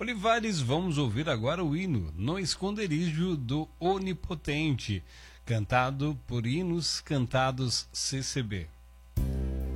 Olivares, vamos ouvir agora o hino No Esconderijo do Onipotente, cantado por Hinos Cantados CCB.